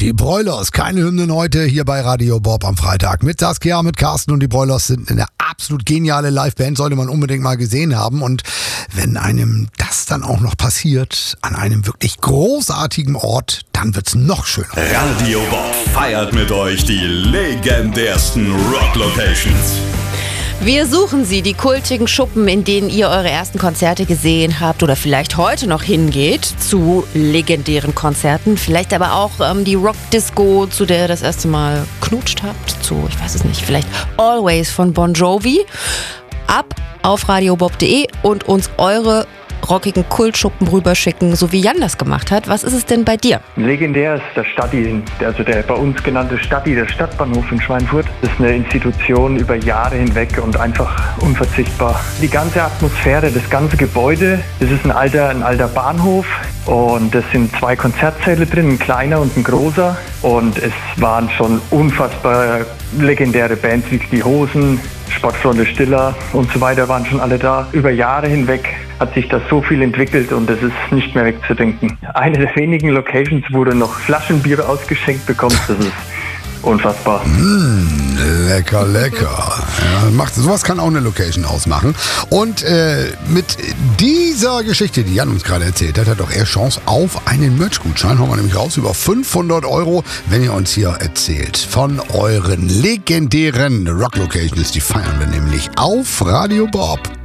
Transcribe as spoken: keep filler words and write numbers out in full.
Die Broilers, keine Hymnen heute hier bei Radio Bob am Freitag. Mit Saskia, mit Carsten und die Broilers sind eine absolut geniale Liveband, sollte man unbedingt mal gesehen haben. Und wenn einem das dann auch noch passiert, an einem wirklich großartigen Ort, dann wird's noch schöner. Radio Bob feiert mit euch die legendärsten Rock-Locations. Wir suchen sie, die kultigen Schuppen, in denen ihr eure ersten Konzerte gesehen habt oder vielleicht heute noch hingeht zu legendären Konzerten. Vielleicht aber auch ähm, die Rock-Disco, zu der ihr das erste Mal knutscht habt. Zu, ich weiß es nicht, vielleicht Always von Bon Jovi. Ab auf radiobob punkt de und uns eure rockigen Kultschuppen rüberschicken, so wie Jan das gemacht hat. Was ist es denn bei dir? Legendär ist der Stadti, also der bei uns genannte Stadti, der Stadtbahnhof in Schweinfurt. Das ist eine Institution über Jahre hinweg und einfach unverzichtbar. Die ganze Atmosphäre, das ganze Gebäude, das ist ein alter, ein alter Bahnhof und es sind zwei Konzertsäle drin, ein kleiner und ein großer. Und es waren schon unfassbar legendäre Bands wie die Hosen, Sportfreunde Stiller und so weiter waren schon alle da. Über Jahre hinweg hat sich das so viel entwickelt und es ist nicht mehr wegzudenken. Eine der wenigen Locations, wo du noch Flaschenbier ausgeschenkt bekommst, das ist unfassbar. Mmh, lecker, lecker. Ja, macht, sowas kann auch eine Location ausmachen. Und äh, mit dieser Geschichte, die Jan uns gerade erzählt hat, hat doch er Chance auf einen Merch-Gutschein. Hauen wir nämlich raus über fünfhundert Euro, wenn ihr uns hier erzählt von euren legendären Rock-Locations. Die feiern wir nämlich auf Radio Bob.